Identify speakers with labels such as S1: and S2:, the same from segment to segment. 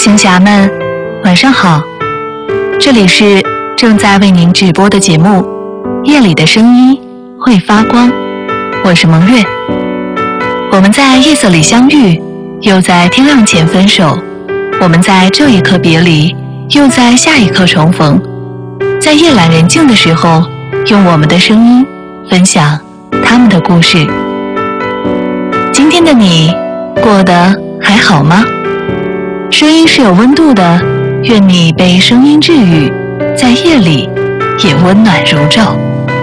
S1: 行侠们，晚上好，这里是正在为您直播的节目《夜里的声音会发光》，我是蒙月。我们在夜色里相遇，又在天亮前分手，我们在这一刻别离，又在下一刻重逢。在夜阑人静的时候，用我们的声音分享他们的故事。今天的你过得还好吗？声音是有温度的，愿你被声音治愈，在夜里也温暖如昼。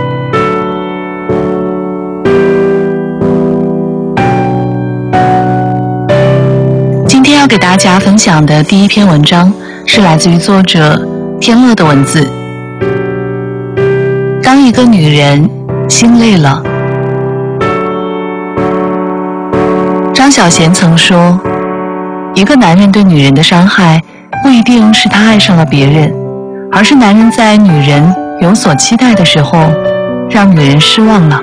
S1: 今天要给大家分享的第一篇文章是来自于作者天乐的文字。当一个女人心累了。张小娴曾说，一个男人对女人的伤害不一定是他爱上了别人，而是男人在女人有所期待的时候让女人失望了。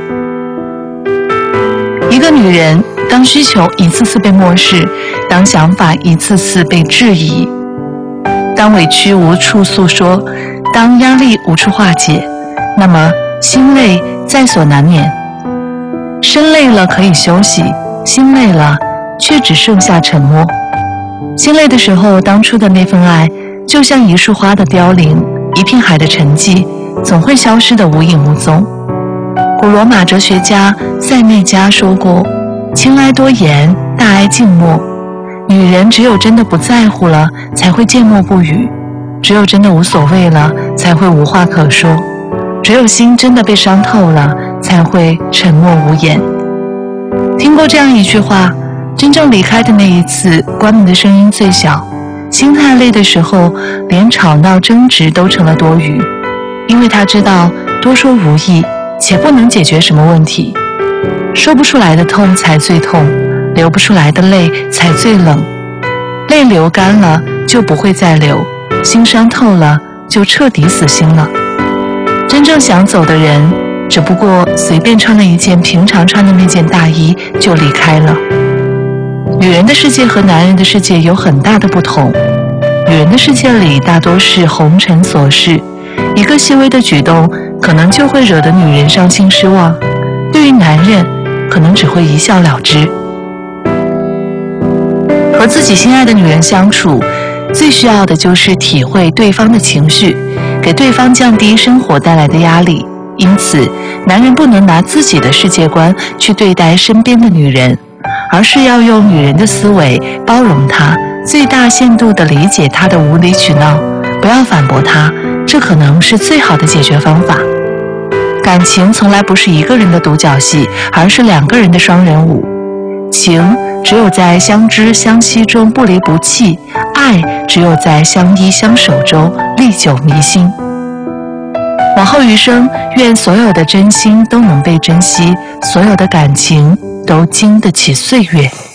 S1: 一个女人当需求一次次被漠视，当想法一次次被质疑，当委屈无处诉说，当压力无处化解，那么心累在所难免。身累了可以休息，心累了却只剩下沉默。心累的时候，当初的那份爱就像一束花的凋零，一片海的沉寂，总会消失得无影无踪。古罗马哲学家塞内加说过，轻哀多言，大哀静默。女人只有真的不在乎了，才会缄默不语，只有真的无所谓了，才会无话可说，只有心真的被伤透了，才会沉默无言。听过这样一句话，真正离开的那一次，关门的声音最小。心太累的时候，连吵闹争执都成了多余，因为他知道多说无益，且不能解决什么问题。说不出来的痛才最痛，流不出来的泪才最冷。泪流干了就不会再流，心伤透了就彻底死心了。真正想走的人，只不过随便穿了一件平常穿的那件大衣就离开了。女人的世界和男人的世界有很大的不同。女人的世界里大多是红尘琐事，一个细微的举动可能就会惹得女人伤心失望，对于男人可能只会一笑了之。和自己心爱的女人相处，最需要的就是体会对方的情绪，给对方降低生活带来的压力。因此，男人不能拿自己的世界观去对待身边的女人，而是要用女人的思维包容她，最大限度地理解她的无理取闹，不要反驳她，这可能是最好的解决方法。感情从来不是一个人的独角戏，而是两个人的双人舞。情只有在相知相惜中不离不弃，爱只有在相依相守中历久弥新。往后余生，愿所有的真心都能被珍惜，所有的感情都经得起岁月。